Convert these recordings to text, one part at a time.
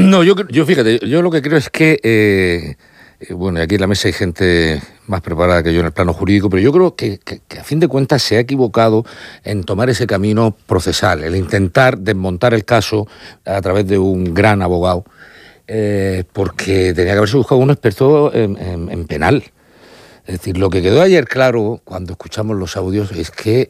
No, fíjate, yo lo que creo es que, bueno, aquí en la mesa hay gente más preparada que yo en el plano jurídico, pero yo creo que a fin de cuentas se ha equivocado en tomar ese camino procesal, el intentar desmontar el caso a través de un gran abogado, porque tenía que haberse buscado un experto en penal. Es decir, lo que quedó ayer claro cuando escuchamos los audios es que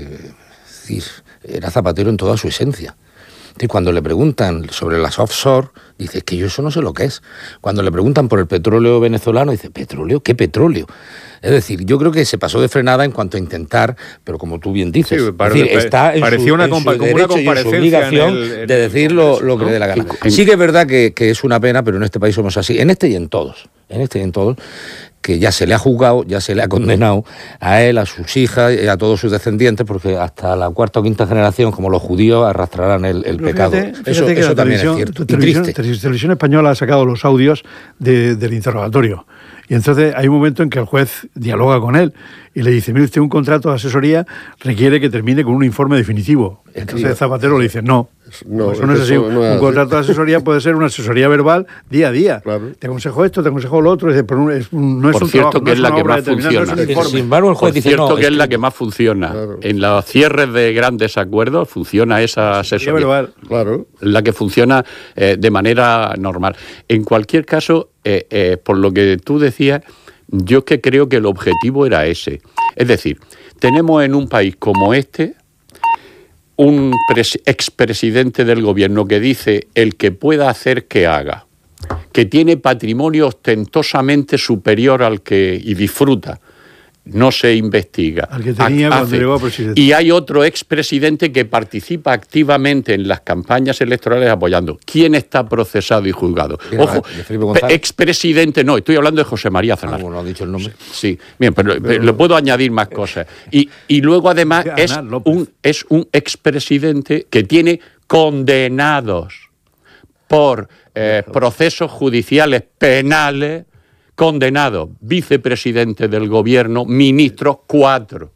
era Zapatero en toda su esencia. Y cuando le preguntan sobre las offshore, dice que yo eso no sé lo que es. Cuando le preguntan por el petróleo venezolano, dice, ¿petróleo? ¿Qué petróleo? Es decir, yo creo que se pasó de frenada en cuanto a intentar, pero como tú bien dices, sí, está en su derecho y en su obligación de decir lo que le dé la gana. Sí que es verdad que es una pena, pero en este país somos así, en este y en todos, que ya se le ha juzgado, ya se le ha condenado a él, a sus hijas y a todos sus descendientes, porque hasta la cuarta o quinta generación, como los judíos, arrastrarán el pecado. Fíjate que eso también es cierto. Televisión Española ha sacado los audios del interrogatorio. Y entonces hay un momento en que el juez dialoga con él y le dice, mire usted, un contrato de asesoría requiere que termine con un informe definitivo. Entonces Zapatero le dice, no, eso no es así. Un contrato de asesoría puede ser una asesoría verbal día a día. Claro. Te aconsejo esto, te aconsejo lo otro, pero no es un trabajo, que es la que más funciona. Sin embargo, el juez dice, no, que es la que más funciona. Claro. En los cierres de grandes acuerdos funciona esa asesoría verbal. Claro. La que funciona de manera normal. En cualquier caso, por lo que tú decías, yo es que creo que el objetivo era ese. Es decir, tenemos en un país como este un expresidente del gobierno que dice el que pueda hacer que haga, que tiene patrimonio ostentosamente superior al que y disfruta, no se investiga. Al que tenía cuando llegó a presidente. Y hay otro expresidente que participa activamente en las campañas electorales apoyando. ¿Quién está procesado y juzgado? Ojo, expresidente no, estoy hablando de José María Aznar. Bueno, ha dicho el nombre. Sí, bien, pero le puedo añadir más cosas. Y luego además es un expresidente que tiene condenados por procesos judiciales penales, condenado, vicepresidente del gobierno, ministros 4,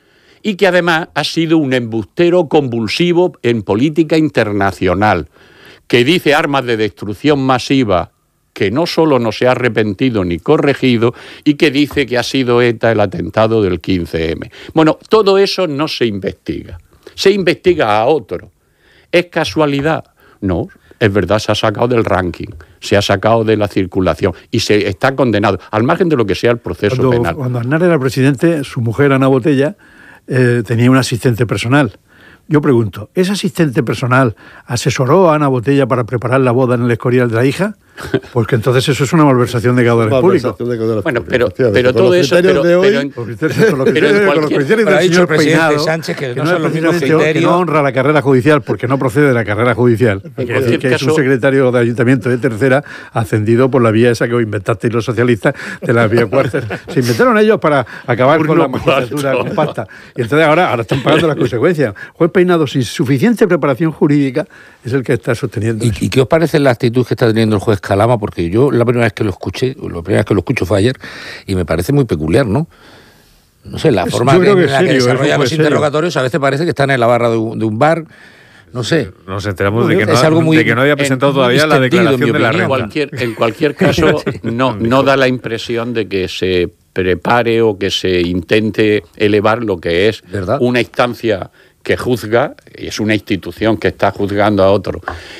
y que además ha sido un embustero convulsivo en política internacional, que dice armas de destrucción masiva, que no solo no se ha arrepentido ni corregido, y que dice que ha sido ETA el atentado del 15M. Bueno, todo eso no se investiga. Se investiga a otro. ¿Es casualidad? No. Es verdad, se ha sacado del ranking, se ha sacado de la circulación y se está condenado, al margen de lo que sea el proceso penal. Cuando Aznar era presidente, su mujer, Ana Botella, tenía un asistente personal. Yo pregunto, ¿ese asistente personal asesoró a Ana Botella para preparar la boda en el Escorial de la hija? Porque entonces eso es una malversación de caudales públicos. Bueno, pero todo eso... Con los criterios del señor Peinado, Sánchez, que no son los mismos criterios. Que no honra la carrera judicial porque no procede de la carrera judicial. Quiere decir que es un secretario de ayuntamiento de tercera ascendido por la vía esa que inventasteis los socialistas de la vía cuarta. Se inventaron ellos para acabar con la magistratura compacta. Y entonces ahora están pagando las consecuencias. Juez Peinado, sin suficiente preparación jurídica, es el que está sosteniendo eso. ¿Y qué os parece la actitud que está teniendo el juez Calama? Porque yo la primera vez que lo escucho fue ayer y me parece muy peculiar, ¿no? No sé, la forma en la que desarrollan los interrogatorios a veces parece que están en la barra de un bar. No sé. Nos enteramos de que no había presentado todavía la declaración de la renta. En cualquier caso, no da la impresión de que se prepare o que se intente elevar lo que es una instancia que juzga, y es una institución que está juzgando a otro.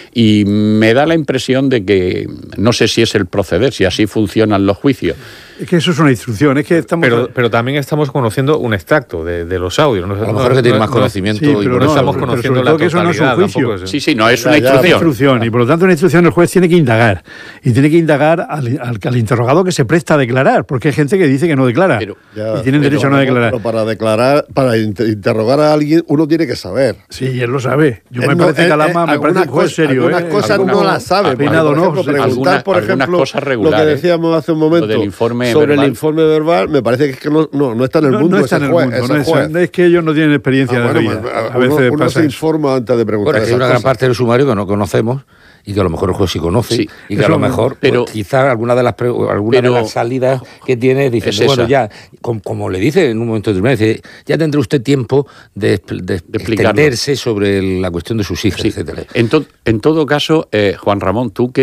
Y me da la impresión de que, no sé si es el proceder, si así funcionan los juicios. Es que eso es una instrucción, es que estamos... Pero también estamos conociendo un extracto de los audios. A lo mejor que tiene más conocimiento y no estamos conociendo la totalidad. Eso no es un juicio. Sí, no, es una instrucción. Y por lo tanto, una instrucción, el juez tiene que indagar. Y tiene que indagar al interrogado que se presta a declarar, porque hay gente que dice que no declara. Y tienen derecho a no declarar. Pero para interrogar a alguien, uno tiene que saber. Sí, él lo sabe. Me parece Calama, me parece un juez serio. Algunas cosas no las sabe. Peinado no. Preguntar, por ejemplo, lo que decíamos hace un momento sobre el informe verbal, me parece que es que no está en el mundo. No está en el mundo. Es que ellos no tienen experiencia de vida. A veces uno se informa antes de preguntar. Bueno, es que hay una gran parte del sumario que no conocemos y que a lo mejor el juez sí conoce, y que a lo mejor quizás alguna de las salidas que tiene dice, bueno, ya, como le dice en un momento determinado, dice, ya tendrá usted tiempo de extenderse sobre la cuestión de sus hijas, etcétera. En todo caso, Juan Ramón, tú que